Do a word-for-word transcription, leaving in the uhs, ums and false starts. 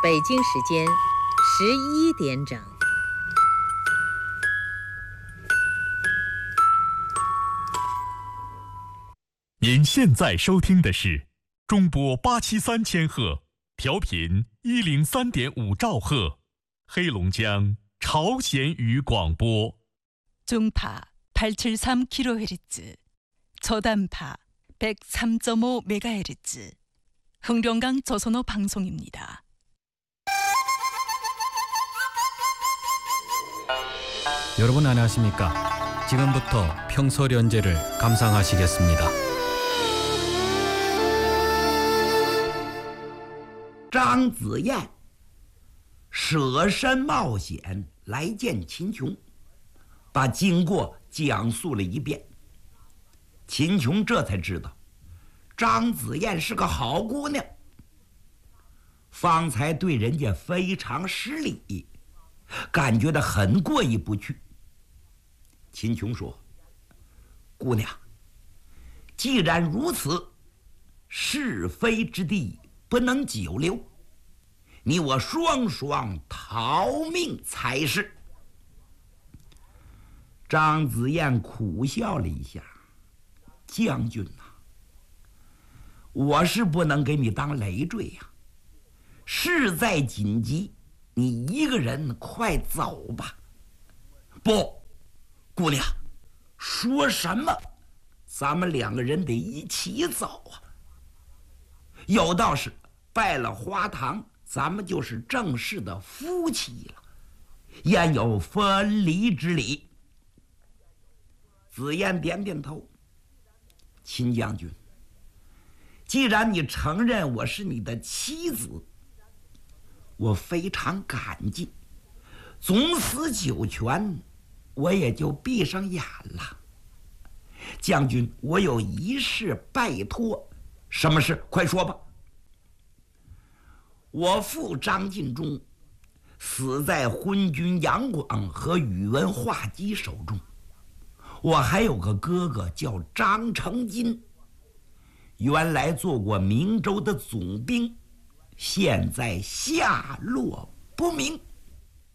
北京时间十一点整。 您现在收听的是中波八七三千赫，调频一零三点五兆赫，黑龙江朝鲜语广播。 중파 팔백칠십삼 킬로헤르츠, 저단파 백삼 점 오 메가헤르츠, 흥룡강 조선어 방송입니다. 여러분 안녕하십니까? 지금부터 평소련제를 감상하시겠습니다. 张子燕舍身冒险来见秦琼，把经过讲述了一遍。秦琼这才知道张子燕是个好姑娘，方才对人家非常失礼，感觉到很过意不去。秦琼说：“姑娘，既然如此，是非之地不能久留，你我双双逃命才是。”张子燕苦笑了一下：“将军呐、啊，我是不能给你当累赘呀、啊。事在紧急，你一个人快走吧。”“不，姑娘，说什么？咱们两个人得一起走啊。有道是，拜了花堂，咱们就是正式的夫妻了，焉有分离之理？”子燕点点头：“秦将军，既然你承认我是你的妻子，我非常感激，总司九泉，我也就闭上眼了。将军，我有一事拜托。”“什么事？快说吧。”“我父张晋忠死在昏君杨广和宇文化及手中，我还有个哥哥叫张成金，原来做过明州的总兵，现在下落不明。